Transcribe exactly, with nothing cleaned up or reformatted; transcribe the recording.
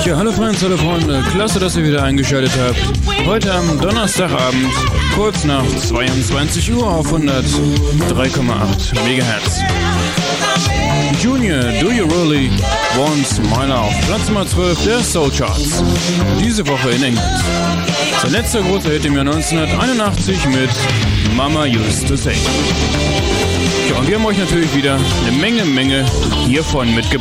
Ja, hallo Freunde, hallo Freunde, klasse, dass ihr wieder eingeschaltet habt. Heute am Donnerstagabend, kurz nach zweiundzwanzig Uhr auf hundertdrei Komma acht Megahertz. Junior, Do You Really Want My Love, Platz Nummer zwölf der Soul Charts. Diese Woche in England. Sein letzter großer Hit im Jahr neunzehnhunderteinundachtzig mit Mama Used to Say. Ja, und wir haben euch natürlich wieder eine Menge, Menge hiervon mitgebracht.